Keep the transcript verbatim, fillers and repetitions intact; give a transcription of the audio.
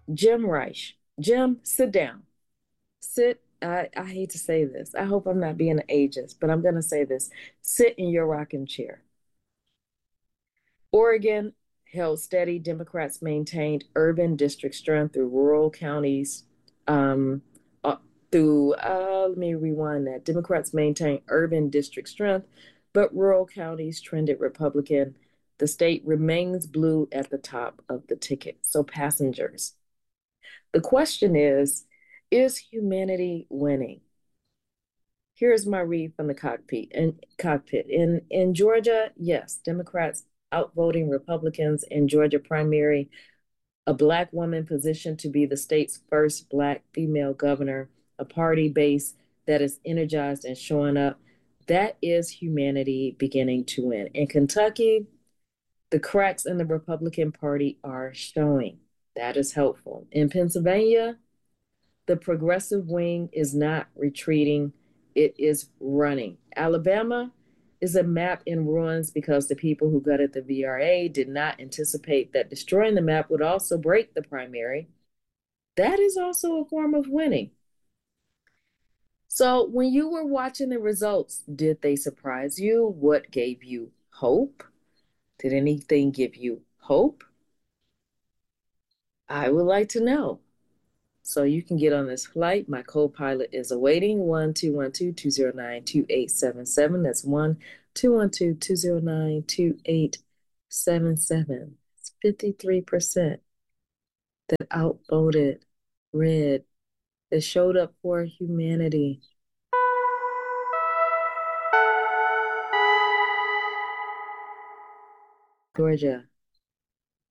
Jim Reich. Jim, sit down. Sit. I, I hate to say this. I hope I'm not being ageist, but I'm going to say this. Sit in your rocking chair. Oregon held steady. Democrats maintained urban district strength through rural counties. Um, uh, through, uh, let me rewind that. Democrats maintained urban district strength, but rural counties trended Republican. The state remains blue at the top of the ticket. So, passengers, the question is Is humanity winning? Here's my read from the cockpit. In cockpit in in Georgia, yes, Democrats outvoting Republicans in Georgia primary. A black woman positioned to be the state's first black female governor. A party base that is energized and showing up. That is humanity beginning to win. In Kentucky, the cracks in the Republican Party are showing. That is helpful. In Pennsylvania, the progressive wing is not retreating, it is running. Alabama is a map in ruins because the people who gutted the V R A did not anticipate that destroying the map would also break the primary. That is also a form of winning. So, when you were watching the results, did they surprise you? What gave you hope? Did anything give you hope? I would like to know. So you can get on this flight. My co-pilot is awaiting one two one two, two zero nine, two eight seven seven. That's one two one two, two zero nine, two eight seven seven. It's fifty-three percent that outvoted red, that showed up for humanity. Georgia.